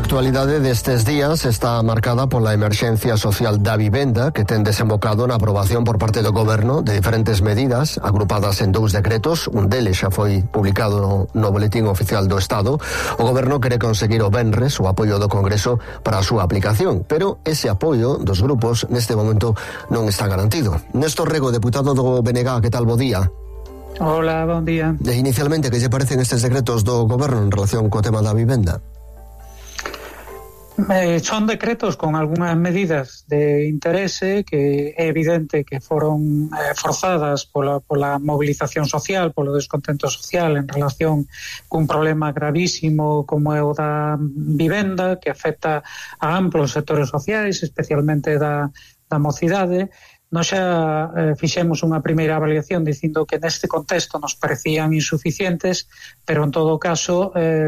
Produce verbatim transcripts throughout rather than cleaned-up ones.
actualidade destes días está marcada pola emerxencia social da vivenda que ten desembocado na aprobación por parte do Goberno de diferentes medidas agrupadas en dous decretos. Un deles xa foi publicado no Boletín Oficial do Estado. O Goberno quere conseguir o venres o apoio do Congreso para a súa aplicación, pero ese apoio dos grupos neste momento non está garantido. Néstor Rego, deputado do B N G, que tal, bo día? Hola, bon día. E inicialmente, que lle parecen estes decretos do Goberno en relación co tema da vivenda? Eh, son decretos con algunhas medidas de interese que é evidente que foron eh, forzadas pola, pola movilización social, polo descontento social en relación cun problema gravísimo como é o da vivenda, que afecta a amplos sectores sociais, especialmente da, da mocidade. Nos xa eh, fixemos unha primeira avaliación dicindo que neste contexto nos parecían insuficientes, pero en todo caso eh,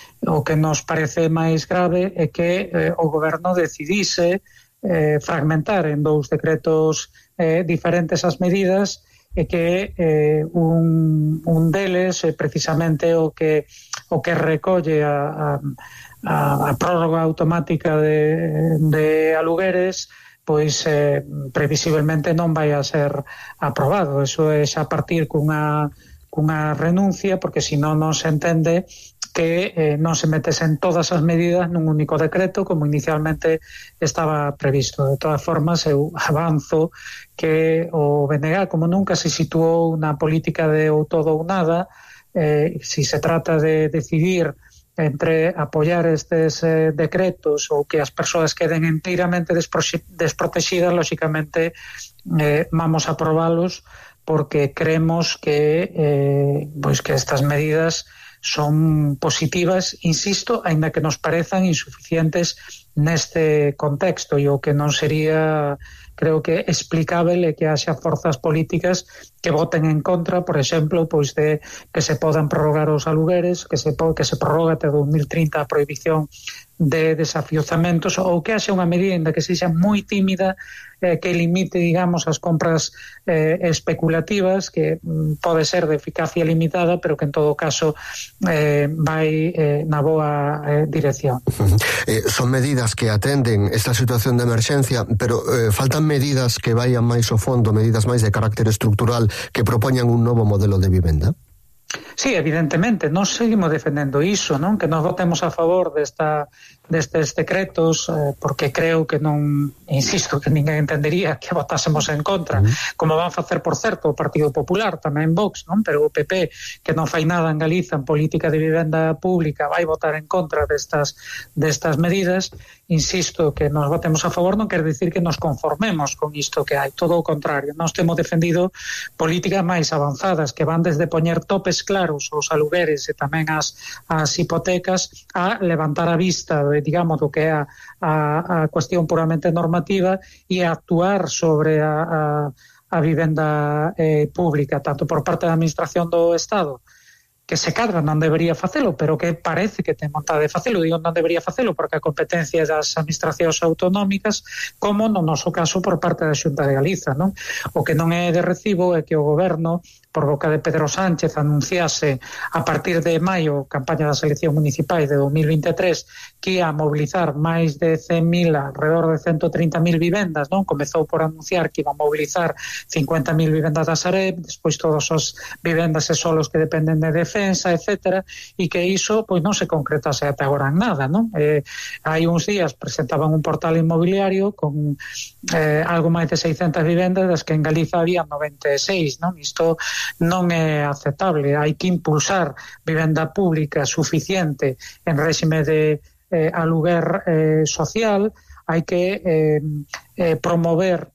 o que nos parece máis grave é que eh, o Goberno decidise eh, fragmentar en dous decretos eh, diferentes as medidas e que eh, un, un deles é precisamente o que o que recolle a, a, a prórroga automática de, de alugueres, pois eh, previsiblemente non vai a ser aprobado. Eso é xa partir cunha, cunha renuncia, porque senón non se entende que eh, non se metesen todas as medidas nun único decreto como inicialmente estaba previsto. De todas formas, eu avanzo que o B N G, como nunca se situou na política de ou todo ou nada, eh, si se trata de decidir entre apoiar estes eh, decretos ou que as persoas queden inteiramente desprotegidas, lóxicamente eh, vamos a aprobalos porque creemos que eh, pois que estas medidas son positivas, insisto, aínda que nos parezan insuficientes neste contexto, e o que non sería, creo que explicável é que haxa forzas políticas que voten en contra, por exemplo, pois de que se podan prorrogar os alugueres, que se que se prorroga até dos mil trinta a prohibición de desafiuzamentos, ou que haxa unha medida ainda que sexa moi tímida eh, que limite, digamos, as compras eh, especulativas, que mm, pode ser de eficacia limitada, pero que en todo caso eh, vai eh, na boa eh, dirección. Eh, son medidas que atenden esta situación de emerxencia, pero eh, faltan medidas que vayan máis ao fondo, medidas máis de carácter estructural que propoñan un novo modelo de vivenda? Sí, evidentemente, nós seguimos defendendo iso, non? Que nos votemos a favor desta, destes decretos, eh, porque creo que non, insisto, que ninguén entendería que votásemos en contra, uh-huh. como van facer, por certo, o Partido Popular, tamén Vox, non? Pero o P P, que non fai nada en Galiza en política de vivenda pública, vai votar en contra destas, destas medidas. Insisto, que nos votemos a favor non quer dicir que nos conformemos con isto que hai, todo o contrario. Nós temos defendido políticas máis avanzadas que van desde poñer topes claros aos alugueres e tamén as, as hipotecas a levantar a vista de, digamos, do que é a, a, a cuestión puramente normativa e a actuar sobre a, a, a vivenda eh, pública, tanto por parte da Administración do Estado, que se cadra non debería facelo, pero que parece que ten vontade de facelo. Digo non debería facelo porque a competencia das administracións autonómicas, como no noso caso por parte da Xunta de Galiza, non? O que non é de recibo é que o Goberno, por boca de Pedro Sánchez, anunciase a partir de maio, campaña das eleccións municipais de dos mil vinte e tres, que ia a mobilizar máis de cen mil, alrededor de ciento trinta mil vivendas, non? Comezou por anunciar que iba a mobilizar cincuenta mil vivendas da Sareb, despois todos os vivendas e solos que dependen de defensa, etcétera, e que iso pois non se concretase até agora en nada, non? Eh, hai uns días presentaban un portal inmobiliario con eh, algo máis de seiscentas vivendas, das que en Galiza había noventa e seis, non? Isto non é aceptable. Hai que impulsar vivenda pública suficiente en réxime de eh, aluguer eh, social, hai que eh, eh, promover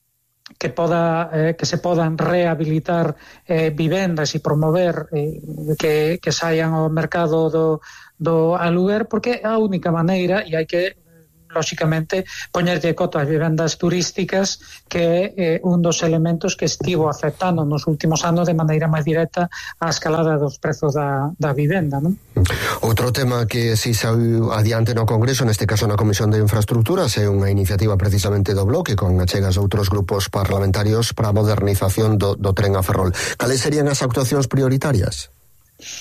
que poda eh, que se podan rehabilitar eh, vivendas e promover eh, que, que saian ao mercado do, do aluguer, porque é a única maneira, e hai que lóxicamente poñerlle coto ás vivendas turísticas, que é eh, un dos elementos que estivo afectando nos últimos anos de maneira máis directa a escalada dos prezos da, da vivenda, non? Outro tema que si saiu adiante no Congreso, neste caso na Comisión de Infraestructuras, é unha iniciativa precisamente do Bloque con achegas a outros grupos parlamentarios para a modernización do, do tren a Ferrol. Cales serían as actuacións prioritarias?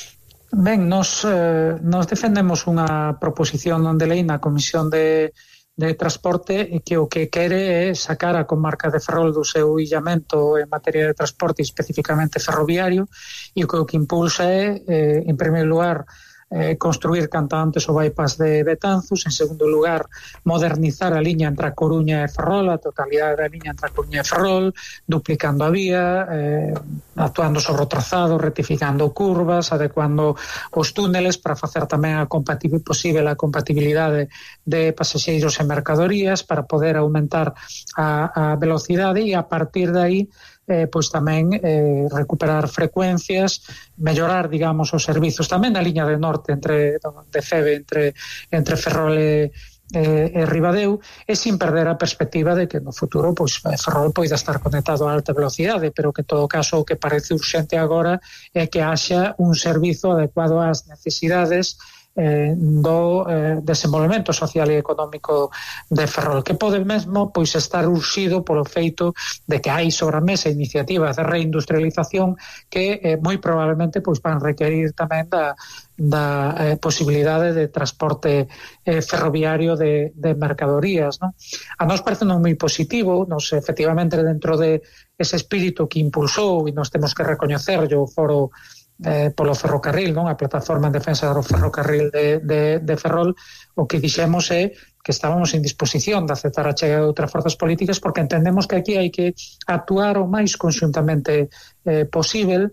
Ben, nos, eh, nos defendemos unha proposición non de lei na Comisión de, de Transporte que o que quere é sacar a comarca de Ferrol do seu illamento en materia de transporte, especificamente ferroviario, e o que, o que impulsa é, eh, en primeiro lugar, Eh, construir canto antes o bypass de Betanzos, en segundo lugar modernizar a liña entre a Coruña e Ferrol, a totalidade da liña entre a Coruña e Ferrol, duplicando a vía, eh, actuando sobre o trazado, rectificando curvas, adecuando os túneles para facer tamén a compatibil, posible a compatibilidade de pasaxeiros e mercadorías, para poder aumentar a, a velocidade e a partir de aí Eh, pois tamén eh, recuperar frecuencias, mellorar, digamos, os servizos tamén na liña de norte entre de Feve entre entre Ferrol e E, e Ribadeo, e sin perder a perspectiva de que no futuro pois Ferrol poida estar conectado a alta velocidade, pero que en todo caso o que parece urxente agora é que haxa un servizo adecuado ás necesidades eh, do eh, desenvolvemento social e económico de Ferrol, que pode mesmo pois estar urxido polo feito de que hai sobre a mesa iniciativas de reindustrialización que eh, moi probablemente pois van requerir tamén da da eh, posibilidade de transporte eh, ferroviario de, de mercadorías, ¿no? A nós parece non moi positivo, nos efectivamente dentro de ese espírito que impulsou e nos temos que recoñecer o foro eh, polo ferrocarril, non? A plataforma en defensa do ferrocarril de, de, de Ferrol, o que dixemos é que estábamos en disposición de aceptar a chega de outras forzas políticas porque entendemos que aquí hai que actuar o máis conxuntamente eh, posible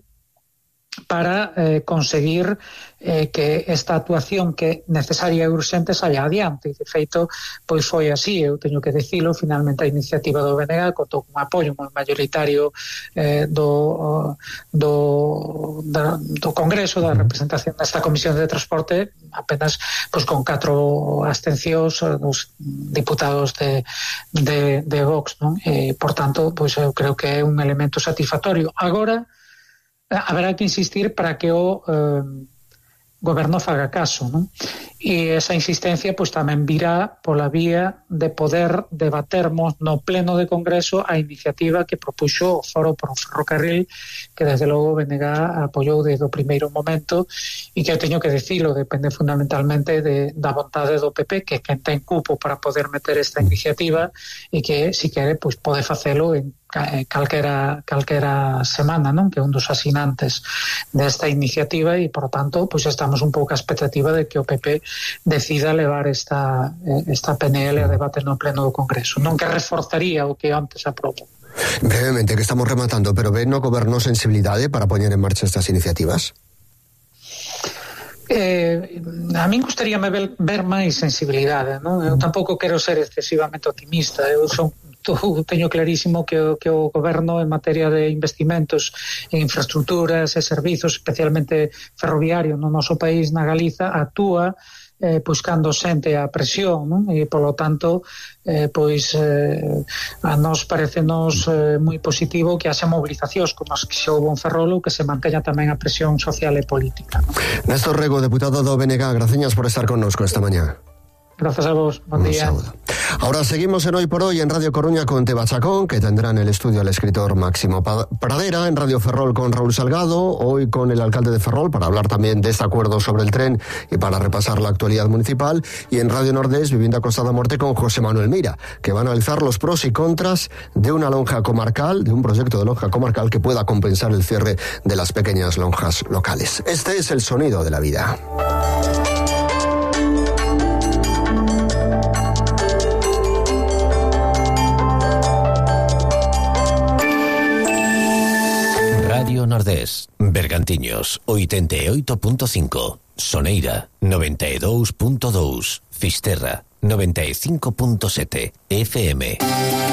para eh, conseguir eh, que esta actuación que é necesaria e urxente saia adiante. De feito, pois foi así, eu teño que dicilo, finalmente a iniciativa do B N G contou con un apoio moi mayoritario eh, do, do, da, do Congreso, da representación desta Comisión de Transporte, apenas pois con catro abstencións dos diputados de, de, de Vox, non? E, por tanto, pois eu creo que é un elemento satisfactorio. Agora, haberá que insistir para que o eh, goberno faga caso, non? E esa insistencia pois tamén virá pola vía de poder debatermos no pleno de Congreso a iniciativa que propuxo o Foro por o Ferrocarril, que desde logo B N G apoiou desde o primeiro momento e que eu teño que dicilo, depende fundamentalmente de, da vontade do P P, que quen ten cupo para poder meter esta iniciativa e que, si quere, pois pode facelo en calquera, calquera semana, non? Que é un dos asinantes desta iniciativa e, por tanto, pois estamos un pouco a expectativa de que o P P decida levar esta, esta P N L a debate no pleno do Congreso, non que reforzaría o que antes aprobou. Brevemente, que estamos rematando, pero ven no goberno sensibilidade para poñer en marcha estas iniciativas? Eh, a min gustaríame ver, ver máis sensibilidade, non? Eu tampouco quero ser excesivamente optimista, eu son teño clarísimo que o, que o goberno en materia de investimentos en infraestructuras e servizos, especialmente ferroviario no noso país, na Galiza, actúa eh, pois cando sente a presión, non? E polo tanto eh, pois eh, a nós parecenos eh, moi positivo que haxa mobilizacións como as que se houve en Ferrol ou que se manteña tamén a presión social e política, non? Néstor Rego, deputado do B N G, graciñas por estar connosco esta mañá. Gracias a vos, buen día. Ahora seguimos en Hoy por Hoy en Radio Coruña con Teba Chacón, que tendrá en el estudio al escritor Máximo Pradera, en Radio Ferrol con Raúl Salgado, hoy con el alcalde de Ferrol para hablar también de este acuerdo sobre el tren y para repasar la actualidad municipal, y en Radio Nordés Vivienda Costa da Morte con José Manuel Mira, que va a analizar los pros y contras de una lonja comarcal, de un proyecto de lonja comarcal que pueda compensar el cierre de las pequeñas lonjas locales. Este es el sonido de la vida. Radio Nordés, Bergantiños, oitenta e oito punto cinco, Soneira, noventa e dous punto dous, Fisterra, noventa e cinco punto sete, F M.